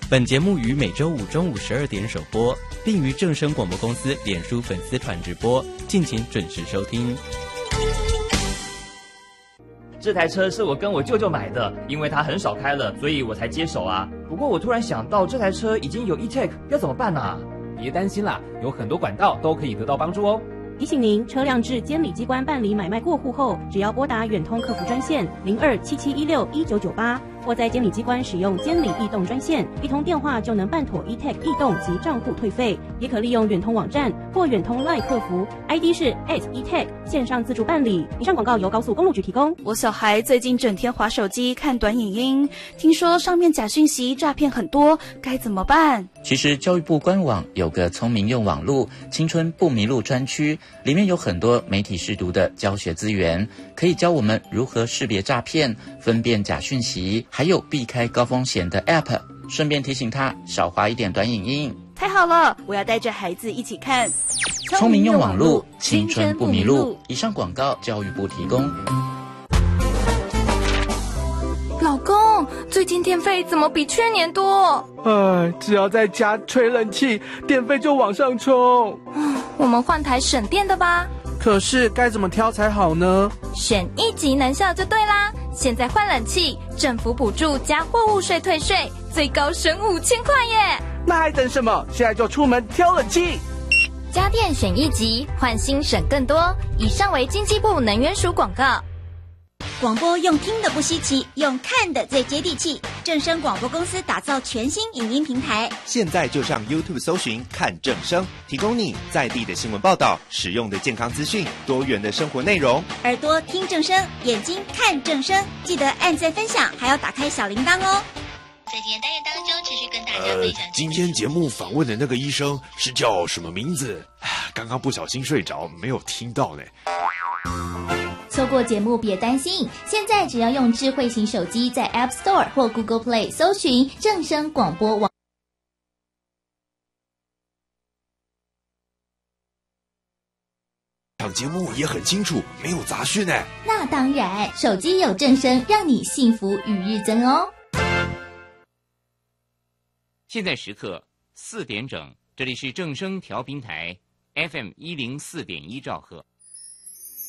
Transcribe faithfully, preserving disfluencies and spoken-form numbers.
本节目于每周五中午十二点首播，并于正声广播公司脸书粉丝团直播，敬请准时收听。 这台车是我跟我舅舅买的，因为他很少开了，所以我才接手啊。不过我突然想到，这台车已经有 E-Tech， 要怎么办啊？ 别担心啦，有很多管道都可以得到帮助哦。 提醒您，车辆至监理机关办理买卖过户后，只要拨打远通客服专线零二七七一六一九九八，或在监理机关使用监理易动专线，一通电话就能办妥 E-Tech 易动及账户退费。也可利用远通网站或远通 LINE 客服 ，I D 是 at E-Tech 线上自助办理。以上广告由高速公路局提供。 我小孩最近整天滑手机看短影音，听说上面假讯息诈骗很多，该怎么办？ 其实教育部官网有个聪明用网路青春不迷路专区，里面有很多媒体识读的教学资源，可以教我们如何识别诈骗、分辨假讯息，还有避开高风险的 App。 顺便提醒他少滑一点短影音。 太好了，我要带着孩子一起看聪明用网路青春不迷路。以上广告教育部提供。 老公，最近电费怎么比去年多？ 哎，只要在家吹冷气，电费就往上冲。 我们换台省电的吧。 可是该怎么挑才好呢？ 选一级能效就对啦。现在换冷气，政府补助加货物税退税，最高省五千块耶！ 那还等什么？现在就出门挑冷气。 家电选一级，换新省更多。以上为经济部能源署广告。 广播用听的不稀奇，用看的最接地气。正声广播公司打造全新影音平台， 现在就上 YouTube 搜寻看正声，提供你在地的新闻报道、实用的健康资讯、多元的生活内容。 耳朵听正声，眼睛看正声，记得按赞分享，还要打开小铃铛哦。 在今天单元当中，持续跟大家分享。 呃，今天节目访问的那个医生是叫什么名字？刚刚不小心睡着，没有听到呢。 错过节目别担心，现在只要用智慧型手机在 App Store 或 Google Play 搜寻正声广播网。 场节目也很清楚，没有杂讯呢。 那当然，手机有正声，让你幸福与日增哦。 现在时刻四点整，这里是正声调频台 F M 一零四点一兆赫。